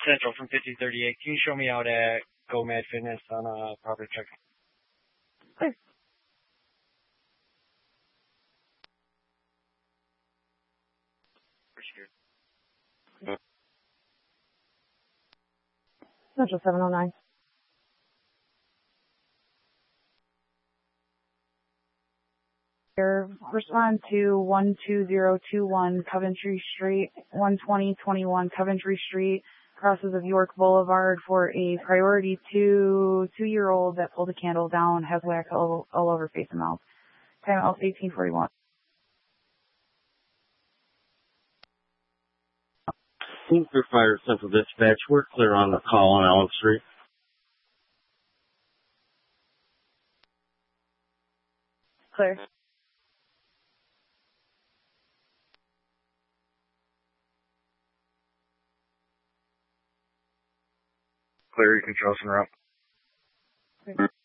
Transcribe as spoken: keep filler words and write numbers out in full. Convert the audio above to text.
Central from fifty thirty-eight. Can you show me out at Go Mad Fitness on a property check? Clear. Central seven oh nine. Respond to one two zero two one Coventry Street, one twenty twenty-one Coventry Street, crosses of York Boulevard for a priority two two-year-old that pulled a candle down, has wax all, all over face and mouth. Time out eighteen forty-one. Clear Fire Central Dispatch. We're clear on the call on Allen Street. Clear. Clear, you can throw some route. Clear.